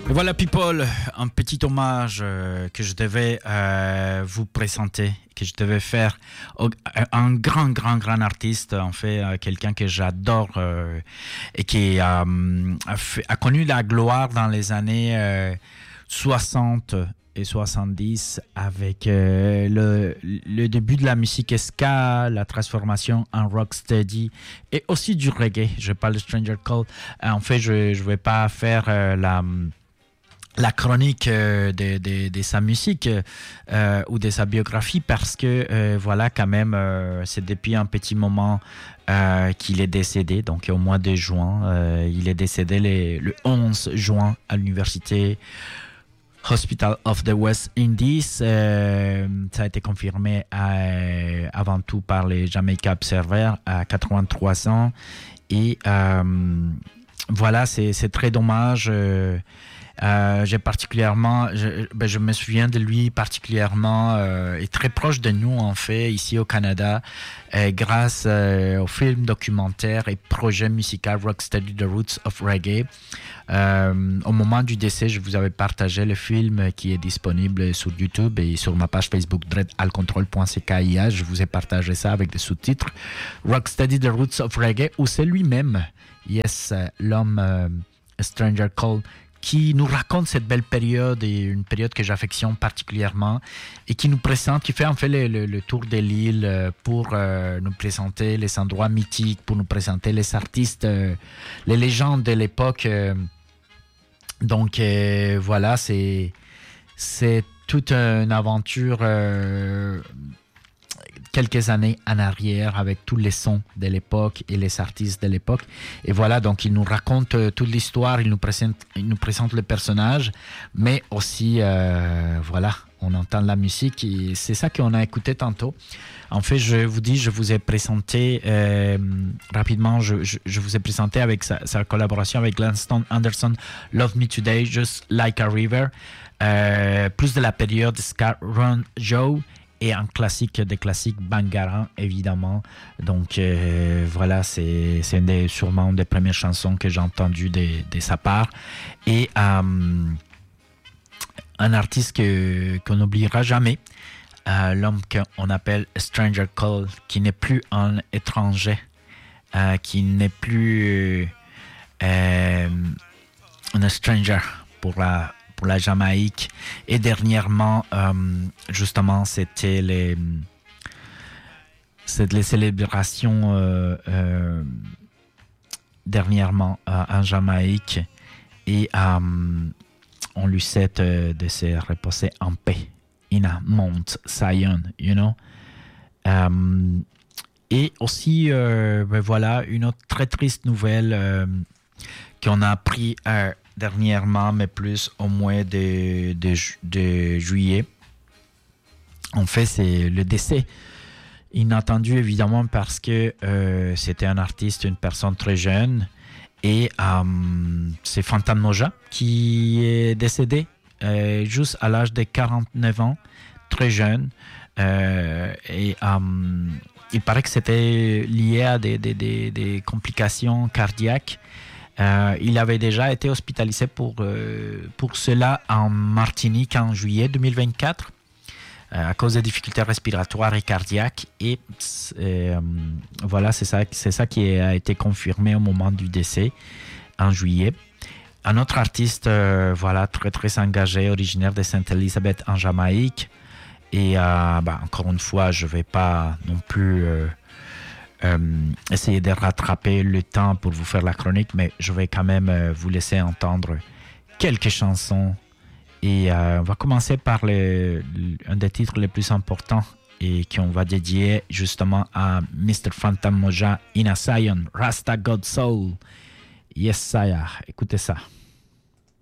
Et voilà, people, un petit hommage que je devais vous présenter, que je devais faire un grand artiste, en fait, quelqu'un que j'adore et qui a connu la gloire dans les années 60 et 70 avec le début de la musique ska, la transformation en rocksteady et aussi du reggae. Je parle de Stranger Call. En fait, je vais pas faire la chronique de sa musique ou de sa biographie parce que voilà, quand même, c'est depuis un petit moment qu'il est décédé, donc au mois de juin. Il est décédé le 11 juin à l'université Hospital of the West Indies. Ça a été confirmé avant tout par les Jamaica Observer à 83 ans. Et voilà, c'est très dommage. J'ai particulièrement, je me souviens de lui particulièrement et très proche de nous en fait ici au Canada grâce au film documentaire et projet musical Rocksteady The Roots of Reggae. Au moment du décès, je vous avais partagé le film qui est disponible sur YouTube et sur ma page Facebook dreadalcontrol.cia. Je vous ai partagé ça avec des sous-titres Rocksteady The Roots of Reggae, où c'est lui-même, l'homme Stranger Call, qui nous raconte cette belle période et une période que j'affectionne particulièrement et qui nous présente, qui fait en fait le tour de l'île pour nous présenter les endroits mythiques, pour nous présenter les artistes, les légendes de l'époque. Donc voilà, c'est toute une aventure quelques années en arrière avec tous les sons de l'époque et les artistes de l'époque. Et voilà, donc il nous raconte toute l'histoire, il nous présente le personnage, mais aussi, voilà, on entend la musique et c'est ça qu'on a écouté tantôt. En fait, je vous ai présenté rapidement, je vous ai présenté avec sa collaboration avec Lanston Anderson, Love Me Today, Just Like a River, plus de la période Ska Run Joe, et un classique des classiques, Bangarang, évidemment. Donc voilà, c'est sûrement une des premières chansons que j'ai entendues de sa part. Et un artiste qu'on n'oubliera jamais, l'homme qu'on appelle Stranger Call, qui n'est plus un étranger, qui n'est plus un stranger pour la Jamaïque. Et dernièrement, justement, c'était les célébrations dernièrement en Jamaïque et on lui souhaite de se reposer en paix in a Mount Zion, you know. Et aussi, voilà, une autre très triste nouvelle qu'on a appris dernièrement, mais plus au mois de juillet. En fait, c'est le décès inattendu, évidemment, parce que c'était un artiste, une personne très jeune. Et c'est Fantan Mojah qui est décédé juste à l'âge de 49 ans, très jeune. Et il paraît que c'était lié à des complications cardiaques. Il avait déjà été hospitalisé pour cela en Martinique en juillet 2024 à cause des difficultés respiratoires et cardiaques. Et voilà, c'est ça qui a été confirmé au moment du décès en juillet. Un autre artiste, voilà, très très engagé, originaire de Sainte-Élisabeth en Jamaïque. Et encore une fois, je ne vais pas non plus essayer de rattraper le temps pour vous faire la chronique, mais je vais quand même vous laisser entendre quelques chansons. Et on va commencer par un des titres les plus importants et qu'on va dédier justement à Mr. Fantan Mojah, In a Zion, Rasta God Soul. Yes, Saya. Écoutez ça.